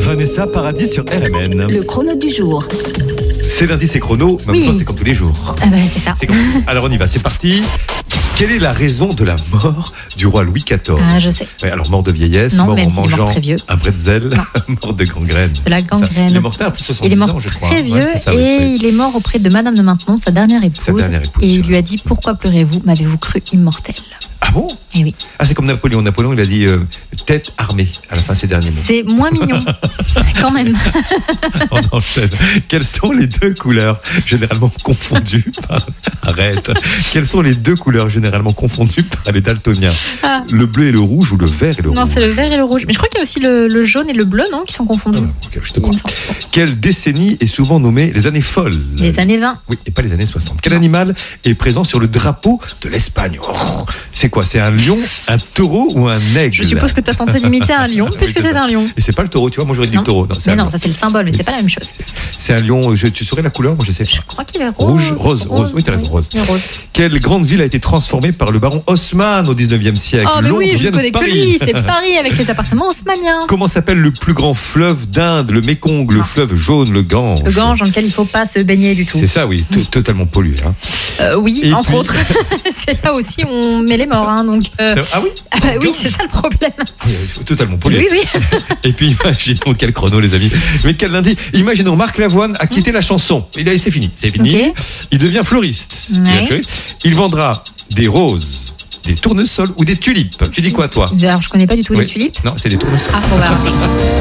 Vanessa Paradis sur RMN. Le chrono du jour. C'est lundi, c'est chrono, mais en même temps, c'est comme tous les jours. Ah bah, c'est ça. Alors on y va, c'est parti. Quelle est la raison de la mort du roi Louis XIV? Ah, je sais. Ouais, alors mort de vieillesse, Non, mort même en s'il est mort mangeant très vieux. un bretzel, mort de gangrène. De la gangrène. Il est mort tard, à plus de 70 Il est mort ans, je crois. très vieux Ouais, c'est ça, oui, et oui. il est mort auprès de Madame de Maintenon, sa dernière épouse. Et il lui a dit: pourquoi pleurez-vous? M'avez-vous cru immortel? Ah bon? Eh oui. Ah, c'est comme Napoléon. Napoléon, il a dit tête armée à la fin de ses derniers mots. C'est moins mignon, quand même. On enchaîne. Quelles sont les deux couleurs généralement confondues par... Arrête. Quelles sont les deux couleurs généralement confondues par les daltoniens? Ah. Le bleu et le rouge ou le vert et le rouge? Non, c'est le vert et le rouge. Mais je crois qu'il y a aussi le jaune et le bleu, non, qui sont confondus. Ok, je te crois. Quelle décennie est souvent nommée les années folles? Les années 20. Oui, et pas les années 60. Quel animal est présent sur le drapeau de l'Espagne? Oh, c'est quoi? C'est un lion, un taureau ou un aigle? Je suppose que tu as tenté d'imiter un lion, puisque Oui, c'est un lion. Et c'est pas le taureau, tu vois, moi j'aurais dit Non. le taureau. Non, c'est Mais un non, lion. ça c'est le symbole, mais c'est pas la même chose. C'est un lion, tu saurais la couleur? Moi je sais pas. Je crois qu'il est rose. Rose. Oui, t'as raison, rose. Il est rose. Quelle grande ville a été transformée par le baron Haussmann au 19e siècle? Oh, mais Londres oui, je vient ne de connais que Paris. lui. C'est Paris avec les appartements haussmanniens. Comment s'appelle le plus grand fleuve d'Inde? Le Mékong, le fleuve jaune, le Gange. Le Gange dans lequel il ne faut pas se baigner du tout. C'est ça, oui, totalement pollué. Hein. Oui, Et entre puis- autres. C'est là aussi où on met les morts. Hein, donc, Ah oui? ah bah oui, c'est ça le problème. Oui, totalement pollué. Oui, oui. Et puis imaginons, quel chrono les amis. Mais quel lundi? Imaginons Marc Lavoine a quitté la chanson. C'est fini. C'est fini. Ok. Il devient fleuriste. Ouais. Il devient fleuriste. Il vendra des roses, des tournesols ou des tulipes. Tu dis quoi toi? Alors, je connais pas du tout Oui. les tulipes. Non, c'est des tournesols. Ah, on va arrêter.